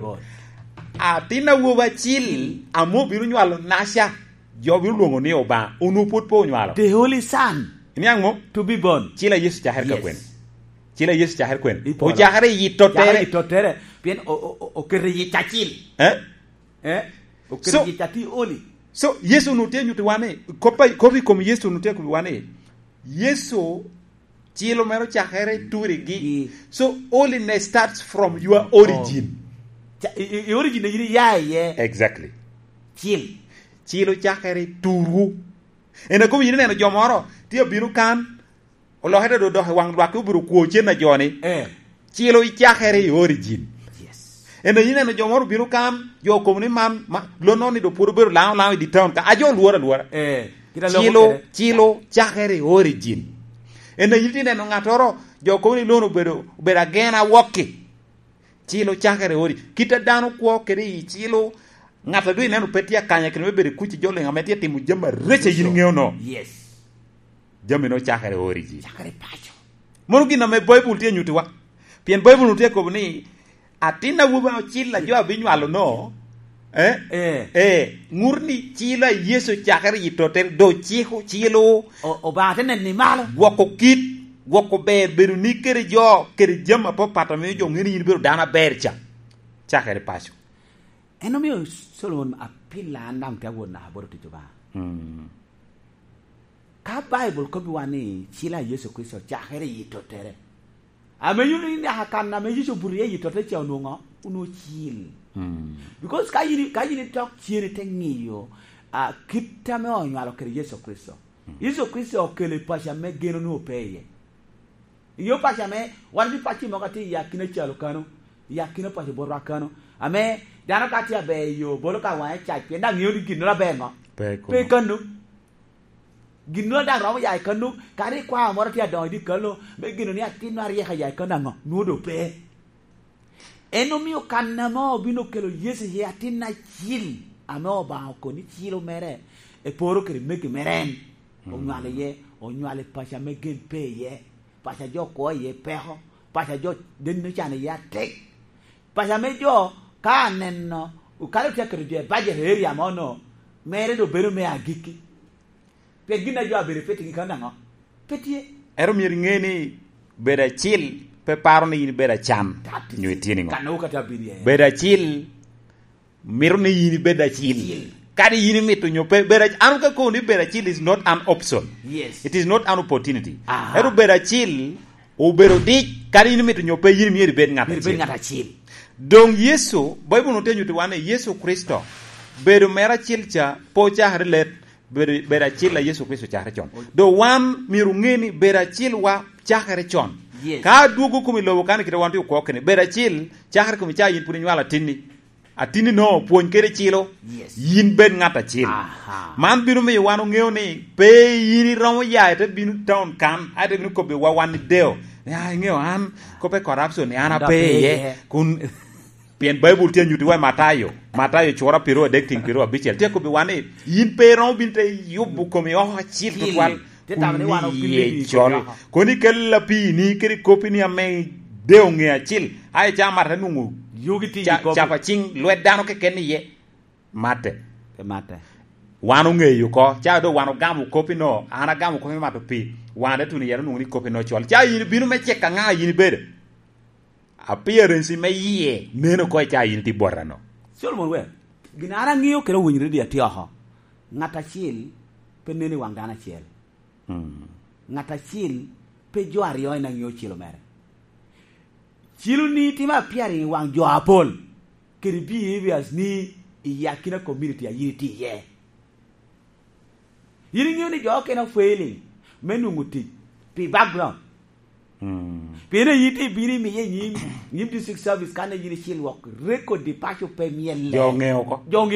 God. Atina wuba chil amo biru nywalo nasha jo biru luongo ni oba unu put po nywalo. The Holy Son Niang mo to be born. chila Yesu chaher ka kwen. Chila Yesu chaher kwen. Ipo O la. chaher yitotere. Yitotere. Bien o kere yitachil. O kere So- yitati oli. So Yesu nutie nyuti wane kopi kom Yesu nutie kubi wane. Yesu chilo mero chahere turi gi. So holiness starts from your origin. Origin yiri yaye Exactly. chil. Chilo chahere turu. Ena kubi yine neno jomoro tiyo biru kan olohede do dohe wang dwake ubiro kuoche na joni. Chilo chahere origin. Yes. Ena yine neno jomoro biru kan jo komuni man lono ni do puro biru lao di town ka ajo luora. Chilo chahere origin. Ena yiti neno ngatoro jo komuni lono bedo again woki. Chilo chahere origin. Kita dano kuo kere chilo ngata dui neno petia kanya kene bere kuchi jole ngametia timu jama reche yini ngeo no. Yes. Jami no chahere origin. Chakare pacho. Mono gina me Bible tie nyuti wa. Pien Bible nutie ko ni atina wuba chila jo abinywalo no. Ngurni chila Yesu chahere yitoter do chiho chilo. O ba tene ni malo. Wako kit wako ber beru ni kere jo kere jama po pata me jo ngini beru dana bercha. Chahere pacho. Eno mio Solomon apila andam te wona boro ti ba. Ka Bible ko bi wani chila Yesu Kristo chakare yitotere. Amenyuni ni hakana me Yesu buriye yitotere cha onunga uno chil. Because ka yini talk chiri tengiyo kita me onywalo kere Yesu Kristo. Yesu Kristo okele pasha me geno no peye. Iyo pasha me wani pachi mo kati yakine chalo kanu. Yakine pasha borwa kanu. Ame dano kati abe yo bolo ka wa cha pe na ngiyo gino la bengo. Pe kanu. Gino da ro ya kanu kari kwa mo ti adon di kalo me gino ni atino ari ya kanu ngo nudo pe. Eno mio kanamo bino kelo Yesu ya atina chil ame oba ko ni chilo mere e poro kere meke meren. Onywale pasha megen pe ye. Pasha jo ko ye peho. Pasha jo den chane ya tek. Pasha me jo ka nenno ukalo tia kere je baje area mono mere do bero me agiki. Pe gina jo abere feti kana ngo. Petie ero mier ngeni beda chil pe paro ni beda cham nyuitini ngo. Kanu kata birie. Beda chil miru ni yini beda chil. Kadi yini mitu nyope beda anuka ko ni beda chil is not an option. Yes. It is not an opportunity. Ero beda chil o bero dik kadi yini mitu nyope yini mieri bed ngata chil. Dong Yesu Bible no te nyuti wane Yesu Kristo bedo mera chilcha po chahre let bera chila Yesu Kristo chahre chon. Do wan miru ngeni bera chil wa chahre chon. Yes. Ka dugo kumi lobo kani kita wanti ukokene bera chil chahre kumi cha yin puni nywala tini. Atini no puony kere chilo. Yes. Yin bed ngata chil. Man binu me wanu ngeo ni pe yini romo ya ete binu town kan ate binu kobe wa wani deo. Ya ngeo an kope corruption ni ana pe ye kun pien Bible tie nyuti wa Matayo chora pero addicting pero abichel tie kobe wani yin pe romo binte yubu komi chil tutwal. Ye chol koni kella pi ni keri kopi ni ame deo ngea chil ay chama renungu Yugiti chapa ching luet dano ke keni ye mate wanu ngeyo ko cha do wanu gamu kopi no ana gamu kopi mato pi wande tuni yero nungi kopi no chol cha yin binu me cheka nga yin bede appearance me ye neno ko cha yin ti borano Solomon we ginara ngiyo kero winyre dia ti aha ngata chil pe nene wangana chel ngata chil pe jo ario na ngiyo chilo mere chilo ni tima piari wang jo apol keri behaviors ni yakina community ya yiti ye yiri ngiyo ni jo kena failing menunguti pi background pere yiti biri mi ye nyim district service kana yiri chil wok record de pacho pe miel jongeo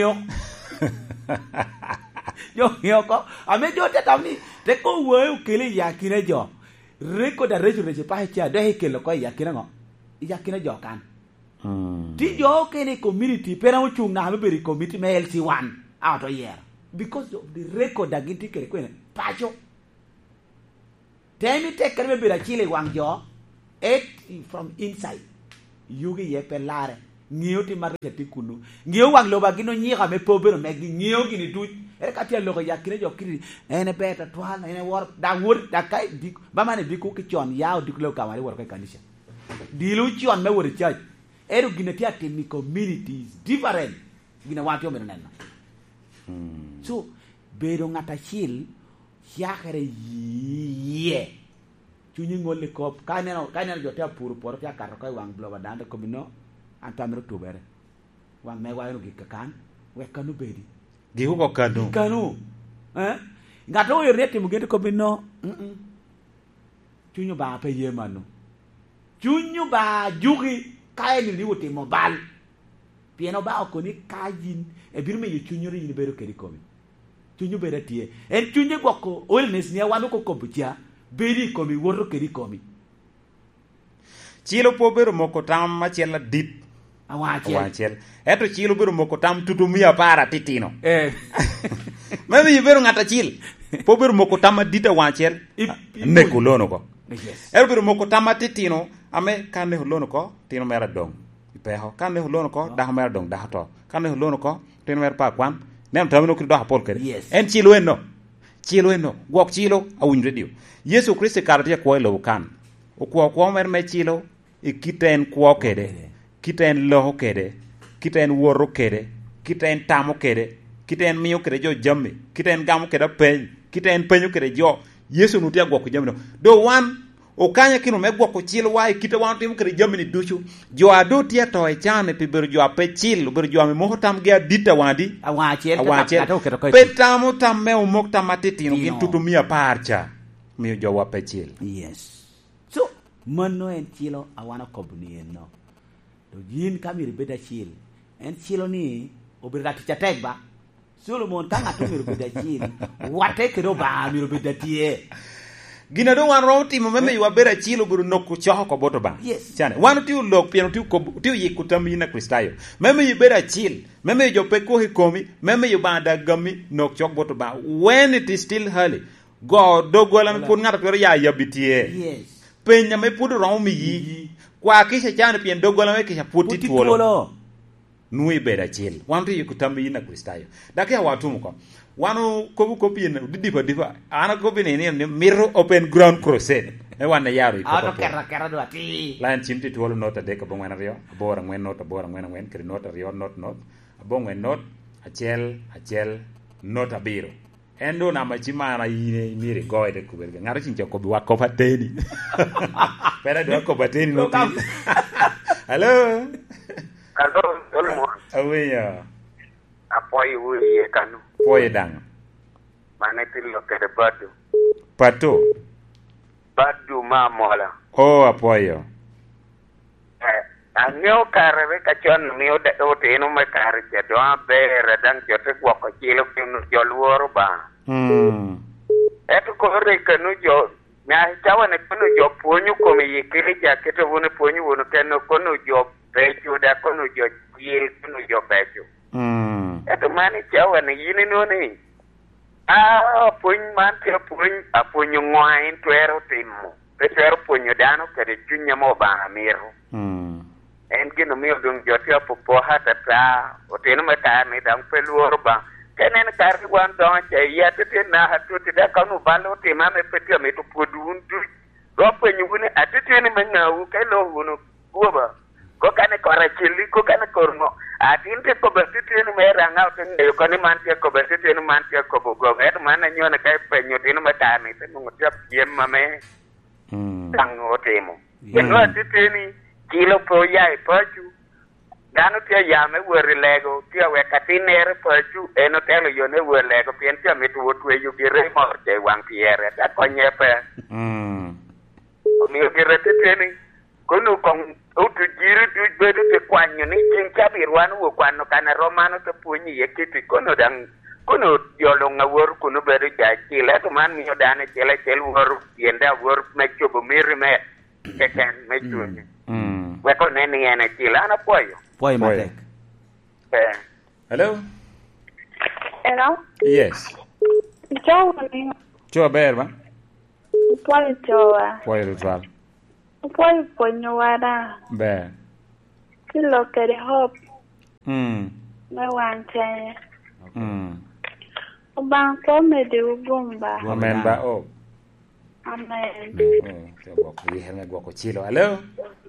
ko ame jo te tamni te ko wo kele yakina jo record da record pa cha do he kele ko yakina ngo yakina jo kan ti jo kene community pera mo chung na be community me LC1 out of year because of the record that giti kele ko pacho temi te kele be ra chile wang jo it from inside yugi ye pelare ngio ti mar ti kunu ngio wang lo ba gino nyiga me pobero me ngio gini tu e ka ti lo ko yakire jo kiri ene beta twala ene wor da kai di ba mane bi ku ki chon yaw dik lo ka mari wor ka kanisha di lu chon me wor church eru gina ti atimi communities different gina watio me nena so bero ngata chil yakare ye chunyi ngole kop kaneno jo te pur por ta kar ko wang blo ba dande ko bino antamro tubere wang me wayo gi kan we kanu bedi gi ko kanu ngato yo reti mugende ko bino chunyu ba pe ye manu chunyu ba jugi kaeni ni wote mobal pieno ba ko ni kajin e birme ye chunyu ri ni bero keri komi chunyu bere tie en chunye goko olnes ni wanu ko komputia beri komi worro keri komi chilo po bero moko tam machela dit awachel eto chilo bero moko tam tutumia para titino meme yibero ngata chil po bero moko tam dita wachel ne kulono ko ero bero moko tam titino ame kane hulono ko tino mera dong ipeho kane hulono ko da mera dong da to kane hulono ko tino mera pa kwan nem tamino kri do hapol kere en chilo eno gok chilo awun radio Yesu Kristo karate ko lo kan o ko mer me chilo e kiten ko kede kiten lo kede kiten woro kede kiten tamo kede kiten miyo kede jo jamme kiten gamo kede pen kiten penyo kede jo Yesu nutia gok jamme do wan o kanya kino me gok chilo wa kite wan tim kede jamme ni duchu jo ado tia to e chane pi ber jo ape chilo ber jo me mo tam ge dita wandi awachel petamo tam me o mokta matiti no kin tutumia parcha mi jo wa pe chil yes so mano en chilo awana kobni no to yin kamir beda chil en chilo ni obirga ticha tegba Solomon kanga to mir beda chil wate kero ba mir beda tie gina do wan roti mo meme wa bera chilo buru nokku choho ko boto ba chane wan tiu lok piano tiu yikutambi na kristayo meme yu bera chil meme jo pe ko hikomi meme yu banda gami nok chok boto ba when it is still early go dogolan pun ngata pero ya yabitie penya me pudu ro mi yi kwa kisha chane pien dogolan me kisha puti tuolo nui bera chil wan tiu yikutambi na kristayo dakia watu mko wanu kobu kopien dipa ana kopien ni mirror open ground crusade e wana yaro iko auto kera do ati lan chimti tuolo nota de ko bongwana rio bora ngwen nota bora ngwen kri nota rio not bongwen not achel nota biro endo na machimana yine mire goide kuberga ngaro chincho ko bi wako pateni pera do ko pateni no hello Olmo aweya apoy wuye kanu poye dang mane tilo kede pato badu mamola apoyo angeo karebe kachon miyo de oteno me kare do bere dang jote gwoko chilo kinu jolworo ba eto ko re kanu jo nya chawane kanu jo ponyu komi yikiri jakete woni ponyu wono kenu kono jo pecho da kono jo chil kono jo pecho eto mani chawane yini noni puny man te puny ngwain twero timo twero punyo dano kede chunya mo ba miro en gino miyo dung joti apopo hata ta oteno mata ni dang peluor ba kenen kar wan don che yete na hatu te da kanu balo te mame petio me to podun du ro punyu ni atete ni mengawu kai lo wono goba ko kane kora chili ko kane korno atinte ko betite ni mera ngau ten yo kane man te ko betite ni man te ko go et man nyona kai penyo tin mata ni te ngutiap yem mame tang otemo no atete ni kilo po yai pachu dano tia yame were lego tia we katinere pachu eno telo yone were lego pien tia metu wotwe yu gire morte wang piere ta konyepe mi gire teteni kono kong utu jiru du bedu te kwanyo ni chincha birwanu wo kwano kana romano te punyi yekiti kono dang kono yolo ngawor kono bedu ja chile to man mi dane chele chel wor yenda wor mecho bo mirime keken mecho weko neni ene chile ana poyo matek hello yes Joa berba Joa Joa Poi ponyo wada. Be. Kilo kere hope. My one ten. Bang ko me de ugumba. Amen ba oh. Amen. We have go chilo. Hello?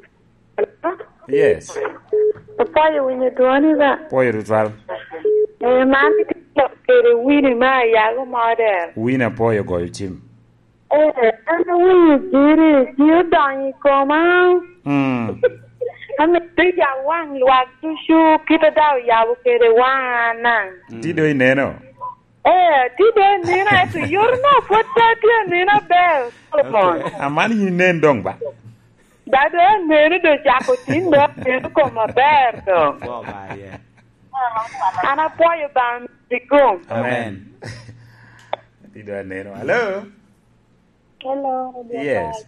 Yes. Papa you when you doing that? Boy ritual. Man kere wini ma ya go mother. Wina boy go chim. And we you don't come out. Ame tuja wang luak tushu kita daw ya kere wana. Tido ineno. Tido nina tu yorno pota tia nina bel. Amani inen dong ba. Dado nene do jako tindo nene koma berto. Ana poyo bam dikum. Amen. Tido neno. Hello. Hello. Yes.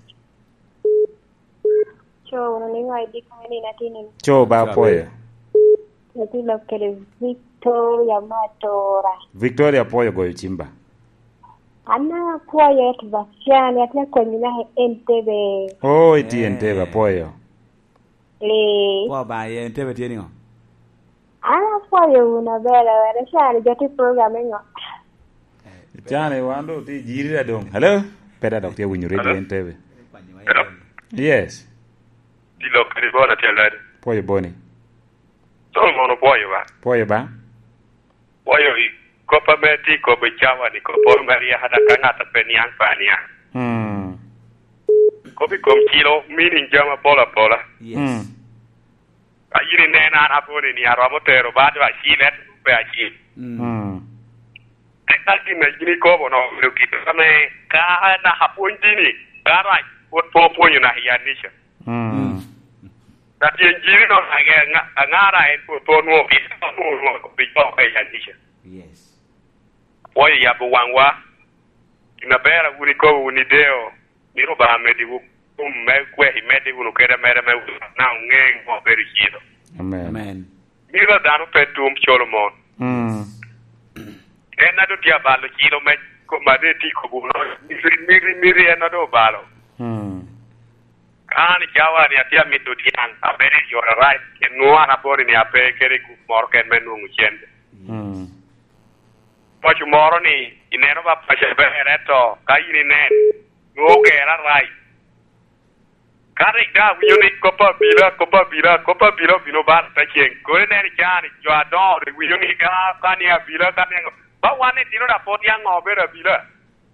Cho nani ngai dik ni natini. Cho ba poyo. Nati lo kele Victoria Matora. Victoria poyo go chimba. Ana poyo tubasiana atla kwenye Entebbe. Oh, iti Entebbe poyo. Kwa ba ye Entebbe tieni ngo. Ana poyo una bela wala shani jati programming ngo. Chane wando ti jirira dong. Hello. Peda doctor when you ready Entebbe. Yes. Dilo kari bona tielad. Poyo boni. Tol mono poyo ba. Poyo ba. Poyo I kopa meti ko bechawa ni ko por Maria hada kangata penian pania. Kopi kom kilo meaning jama pola. Yes. Ayiri nena aponi ni aromotero bado ashilet pe ashi. Teknaki na jini ko bono lukito kame ka na hapunjini. Karai po na hianisha. That injiri no ngara en po no bi hianisha. Yes. Oye ya buwangwa inabera uriko unideo niro ba medi me himedi unukera mere me na ngeng mo berichido. Amen. Mira dano petum Solomon. Ena do dia balo chilo me ko madeti ko buno miri ena do balo. Kan jawa ni atia mitu diang abere you're right ke nuana bori ni ape kere ku morken menu ngchende. Pachu moro ni ineno ba pache bereto kaini ne no gera right. Kare da wiyoni kopa bila bino ba tachen ko ne ni jani jo adon wiyoni ka kani bila kani ba wane dino da podiang obera bila.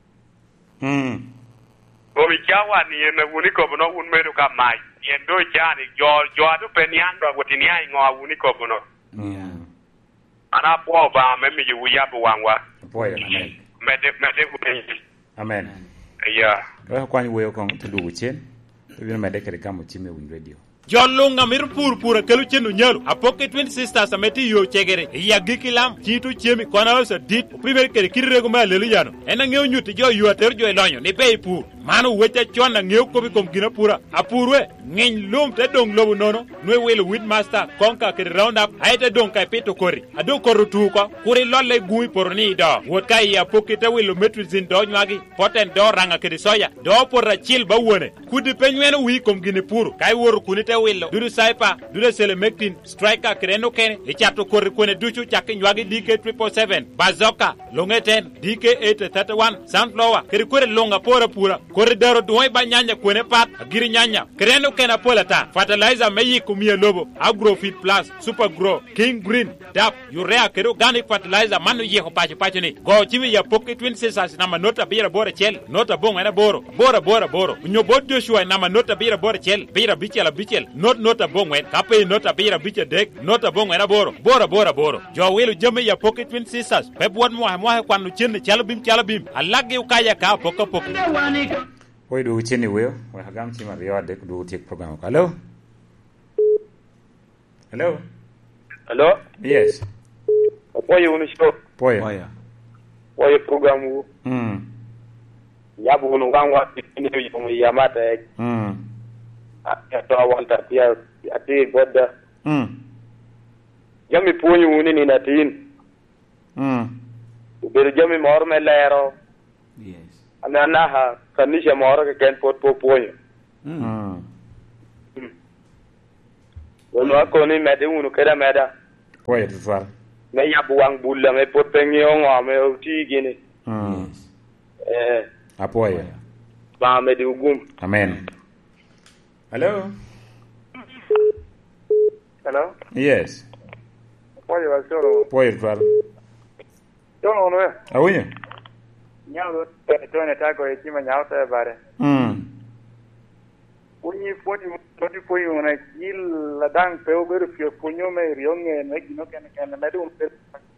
O mi jawa ni na wuni ko bono un medu ka mai yendo jani jo adu peniando wotini ai ngo wuni ko bono. Ana po ba me mi yu ya bu wangwa. Poyo amen. Mede ku. Amen. Yeah. Wa kwani weyo kong tudu chen. Bibino mede kere kamo chime win radio. John Lunga mir pur kelu chenu nyalu apoke twin sisters ameti yo chegere ya gikilam chitu chemi kona sa dit primer kere kirrego ma lelu yano ena ngeu nyuti jo yuater jo elonyo ni pay pur manu wecha chona ngeu ko bi kom gina pura apurwe ngin lum te dong lobu nono nwe wele wit master konka kere round up aite dong kai pito kori ado korutu ko kuri lolle gui porni do wot kai ya poke te welo metrizin do nyagi poten do ranga kere soya do porra chil ba wone kudi penweno wi kom gine pur kai wor kunite willo duru saipa duru selemectin striker kreno ken e chato kor kone duchu chak nywagi DK 777 bazoka longeten DK 831 sunflower kere kore longa pura kore daro doy ba nyanya kone pat agiri nyanya kreno kena polata fertilizer meyi kumia lobo agrofit plus super grow king green dap urea kero organic fertilizer manu yeho pachi ni go chimi ya pocket twin sisters na manota bira bora chel nota bonga na boro nyobo joshua na manota bira bora chel bira bichel nota bongwen kape nota bira biche dek nota bongwen na boro jo welu jame ya pocket twin sisters pebwon mo kwanu chin chalabim alage ukaya ka poko Oi du cheni weyo wa hagam chima riode du tik program hello yes Poyo unu show poyo program wu ya bu unu ngwa ni ya mata to wanta pia ati boda jami ponyu uni ni natin ubere jami mor melero Yes. ana ha kanisha mor ke ken pot ponyu Uno ko ni mede unu keda meda. Poye twal. Me yabuang bulla me potengio ngo me uti gini. Apoye. Ba me di ugum. Amen. Hello. Hello. Yes. Poye wa solo. Poye twal. Solo no. Awunya. Nyalo to ne ta ko chima nyao te bare. Punyi podi poyi una il la dang pe ober fio punyo me rionge ne gino ken me dum pe.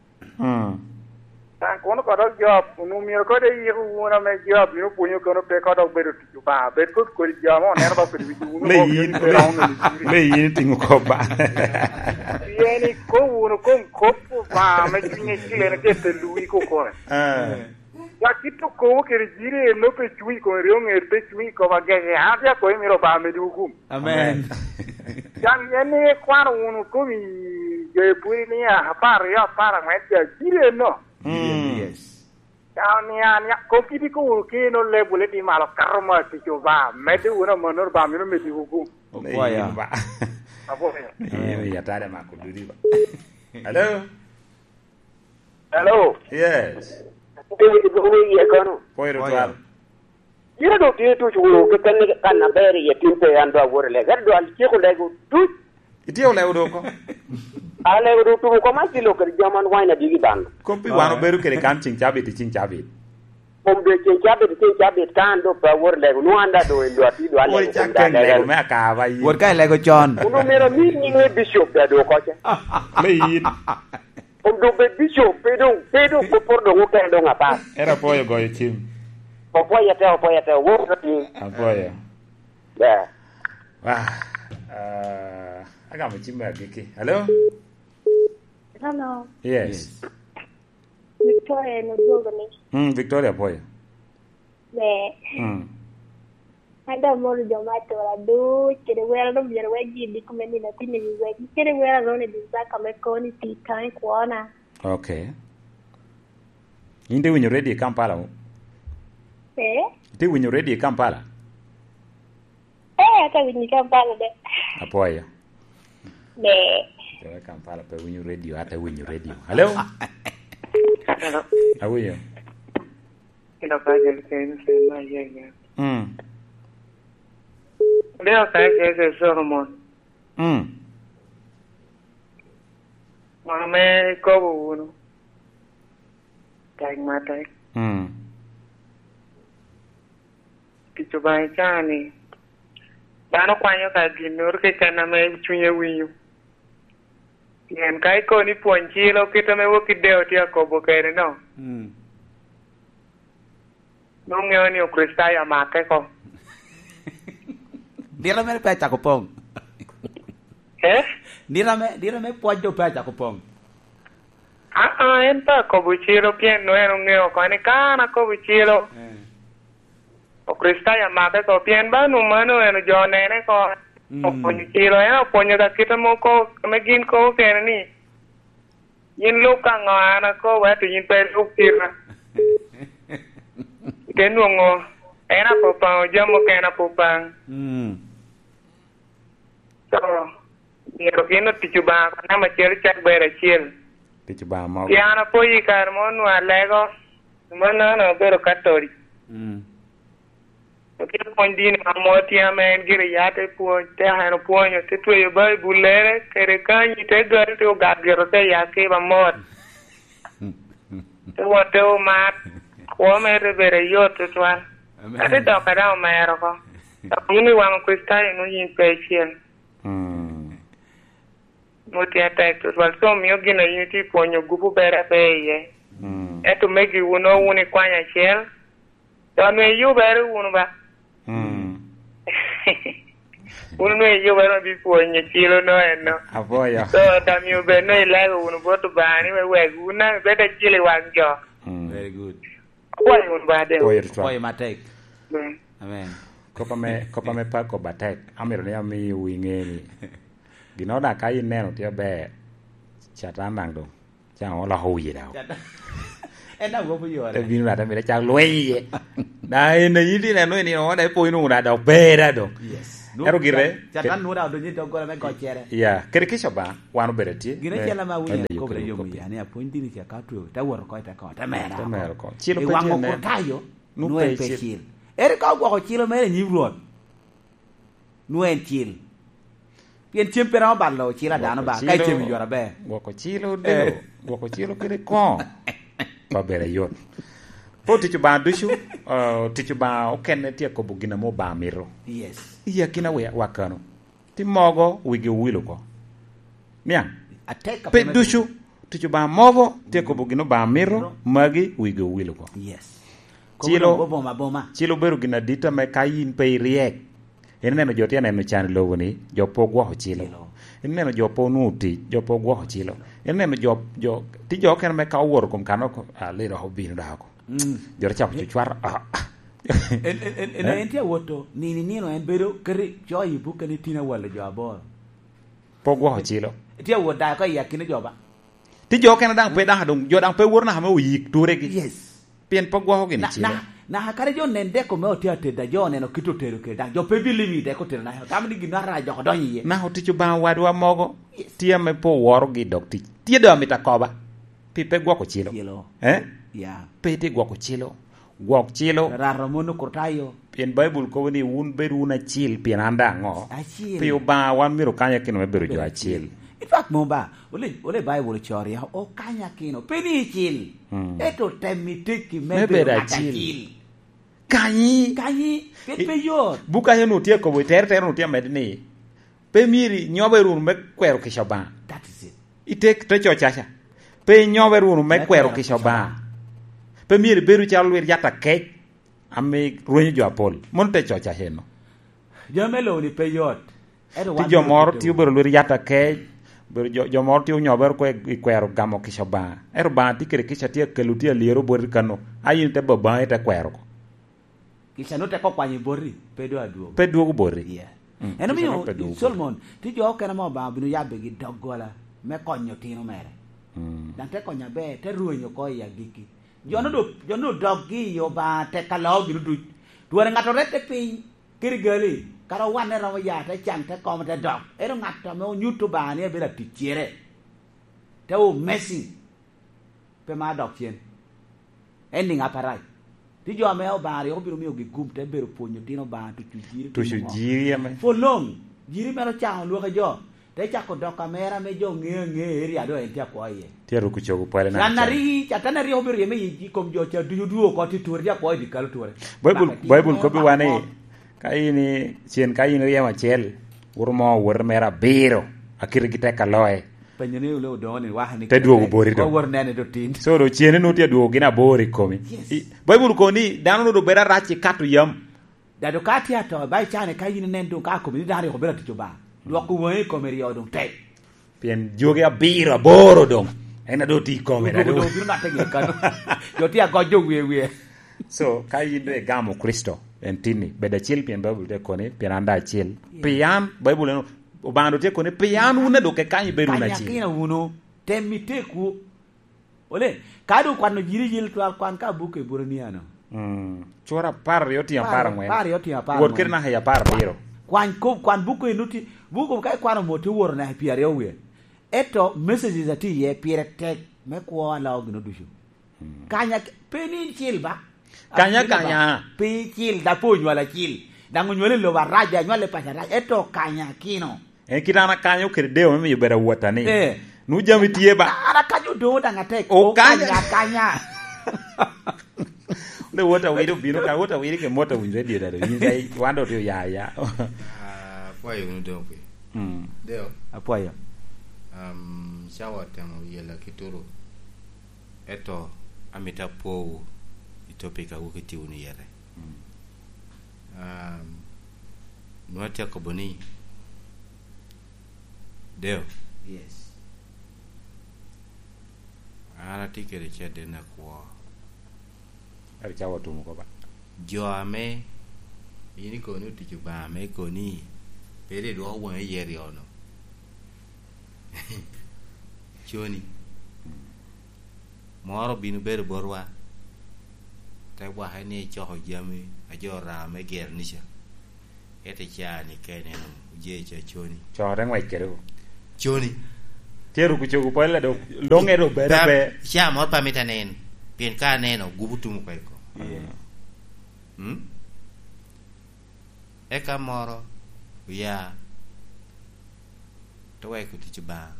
Ta kono ko do job nu mi ko de yi una me job nu punyo kono pe ko do beru tu ba be ko job mo ne ba pe bi nu le yin tingu ko ba. Yeni ko uno con coppo ba me tinye chile ne ke te lui ko ko. Ya kitu ko ke jire no pe chui ko rionge pe chui ko ba ge ha ko mi ro ba me du kum. Amen. Yang yeni kwaro uno ko mi ge puri ni ya para me jire no. Yes. Ya ko kiti ko ke no le bule di malo karma ti ko ba me du uno monor ba mi no me di kum. Oya ba. Apo. Ya tare ma ko duri ba. Hello. Hello. Yes. Poye twal. Ira do ti tu chulo ke kan na beri ye tin pe ando awore le gar do al ti ko le go tu Itio le udo ko. ale go tu ko ma ti lo ke jaman waina digi dan Ko pi wano beru kere kan ching chabi. om de che chabe kan do pa awore le no anda do ndo ati do ale Poye chaken le me ka ba yi. Wor kai lego John. uno mero mi ni bishop da do ko che Le yin. om do be bishop pedo ko por do ko do ngapa Era poye go chim. poya te wo ti Apoye. da Wah. Aga mo chim ba giki. Hello. Hello. Yes. Victoria Nugogoni. Victoria poye. Ada mo jomato la do kede wera no biyar waji di kumeni na tini waji kede wera no ne disa kame koni ti kan kuona. Okay. Inde winyo ready Kampala. Inde winyo ready Kampala. Ata winyo Kampala de. Apoye. Dewe Kampala pe winyo radio ata winyo radio. Hello. hello Awuyo. ina ka je se na ye leo ka je Solomon mame ko uno tag mata kitu ba chani dano kwanyo ka ginur ke kana me chunye winyo yen kai ko ni ponchilo kita me wo kideo tia ko bokere no no ngeo ni o Krista ya make ko Dira me pecha ko pong. Dira me pojo pecha ko pong. Enta ko buchilo pien no era ngeo ko ni kana ko buchilo o Krista ya make ko pien ba no mano eno jonene ko o buchilo ya ponyo da kita mo ko megin ko ken ni yin luka ngana ko wa tu yin pe lukira Kenungo, era popa, llamo que era popa. So, yo quiero tichuba, na machel chak bere chil. Tichuba mo. Kiana poyi karmon wa lego, mana no bero katori. Quiero pondin amoti amen gire yate po te hano poño te tu yo bai bulere kere kanyi te gare te gagero te yake ba mot. Te wa te o mat. O me revere yo te tuan. Ate to kada o mero ko. Yuni wa Krista no yin special. Moti ate to wal so mi ogina yiti ponyo gupu bere pe ye. Eto megi uno uni kwanya chel. To me yu bere unu ba. Uno me yu bere bi ponyo chilo no eno. Apoya. So tam yu be no ilago uno boto bani we una beta chile wangjo. Very good. Poye un bade. Poye matek. Amen. Kopa me pa ko batek. Amiro ne ami wingeni. Ginoda kai neno tie be. Chata nangdo. Chang ola hoyi daw. Enda go puyo. Te binu da me cha loye. Dai ne yidi ne no ni o dai poyi no da do be da do. Yes. ero gire chatan no da do ni to go me go chere ya kere kisha ba wanu bereti gire chela ma wunya ko bre yo mi yani apointi ni ka tu ta wor ko ta ko ta mera ko chilo pe pe wango ko tayo no en pe chil ere ka go ko chilo mere ni ruot no en chil pien chiempera ballo chila dano ba kai chemi yora be go ko chilo de go ko chilo kere ko ba bere yot po tichu ba dushu tichu ba okene tie ko bugina mo ba miro yes iya kina we wakano ti mogo wigi wilo ko mia ateka pe dushu tichu ba mogo tie ko bugino ba miro magi wigi wilo ko yes chilo boma chilo beru gina dita me kayin pe riek eneno jotia neno chan logo ni jopo gwo chilo eneno jopo nuti jopo gwo chilo eneno jo ti jo ken me ka wor kum kano ko lero hobino dako jor chap chwar en entia woto ni no en bedo kri jo yibu kan tina wala jo abor po gwo chilo ti woda ka yakine joba ti jo ken dang pe dang dong jo dang pe wor na ha me yik ture gi yes pien po gwo gi chilo na hakare jo nende ko me otia teda jo neno kito tero ke dang jo pe bilivi de ko tero na tamni ginara jo donyi na hotichu ba wadwa mogo tia me po wor gi dokti tie do mitakoba pipe gwo ko chilo ya pete gwo ko chilo gwo chilo raramono kurtayo pien bible ko ni un beru na chil pien anda ngo pio ba wan miro kanya kino me beru jo achil in fact momba ole bible chori o kanya kino peni chil eto temitiki me beru achil kanyi pe yo buka henu tie ko ter no tie medni pe miri nyoberu me kwero kishoba that is it itek to chochacha pe nyoberu me kwero kishoba pe miri beru chalwer yata kech ame ruenyo jo apol monte chocha heno jamelo ni pe yot ti jo mor ti beru lwer yata kech beru jo mor ti nyober ko kwero gamo kishoba ero ba ti kere kisha tie kelutia liero bor kano ayin te baba te kwero kisha no te ko kwani borri pe duogo borri yeah eno mi Solomon ti jo kana mo ba binu yabe gi dogola me konyo tino mere dan te konya be te ruonyo ko ya giki jono doggi yo ba te kalo biru du duore ngato rete pin kirgali karo wane rawo ya te chang te kom te dog ero ngato me nyuto ba ne be la pichere te o messi pe ma dog chen ending aparai ti jo me o ba ro biru mi o gi gum te beru ponyo tino ba tu jiri ame for long jiri mero chang lo ka jo te chako do kamera me jo nge ria do entia ko ye tiero ku chogo pale na nari chatana ri obiru me yi kom jo cha du ko ti tur ja ko di kal tur bible ko bi wane kaini chen kaini yema chel urmo wor mera biro akir gite kaloe penyene ulo do ni wahani te duogo bori do wor nene do tin so do chene no te duogo gina bori komi bible ko ni dano do bera rachi katu yam da do kati ato bai chane kaini nendo ka ko mi dare ko bera ti ba do ko woni ko meri odon te pien joge abira boro dong ena do ti ko mera do biro na te kan yo ti ago jo we so kaini do gamo kristo entini beda chil pien bible de kone pien anda chil pian bible no obando te kone pian una do ke kanyi beru na chil kanya uno temiteku ole kadu kwano jiri twal kwan ka buke burniano chora par yo ti par ngwen par yo ti par wor kirna ha ya par biro kwan buku nuti buku kai kwano motu wor na piare we eto messages ati ye piere tek me ko ala ogno dushu kanya peni chilba kanya pe chil da po nyala chil da ngonyole lo baraja nyale pasara eto kanya kino kitana kanyo kirdeo me yobera watani nu jami tieba ara kanyo do da ngate o kanya le wota wido bino ka wota wiri ke mota winje dio da ni sai wando to ya apoyo no do pe deo apoyo shawa tamo yela kitoro eto amita po itopika wukiti uni yere nuatia koboni deo yes ara tikere chede na kwa ari chawa tumu ko ba jo ame yini ko ni tiju ba me ko ni pere do won yeri ono choni moro binu ber borwa te wa hani cho ho jami a jo ra me ger nisha ete cha ni kene je cha choni cho ra ngoài kero choni teru ku chogu pala do longero be cha mo pa mitanen pien ka neno gubutum ko ko eka moro ya to wai ku ti ba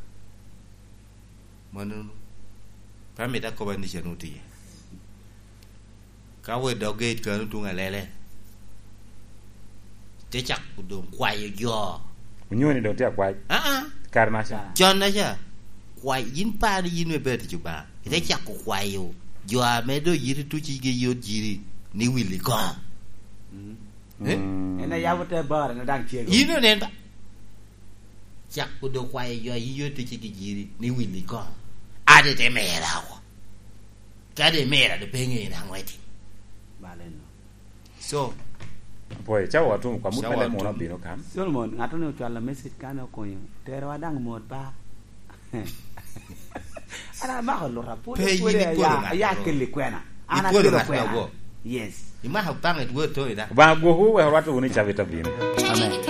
manu pamita ko bani chanuti ka we dogate ka tu ngalele te chak ku do kwai yo unyoni do te kwai karna cha jonna cha kwai yin pa ni yin me be ti ba te chak ku kwai yo a me do yiri tu chi ge yo jiri ni wili ko ena ya wote bar na dang chiego yino nen ba chak ku do kwai yo yi tu chi ge jiri ni wili ko ade te mera ko kade mera de pengi na ngweti baleno so poi cha watu kwa mutale mona bino kan Solomon ngato ne chala message kana ko yo tero wadang mod ba ana ma lo rapor ya kele kwena ana kele kwena yes ima ha pange duo to ida ba go hu wa watu ni chavita bino amen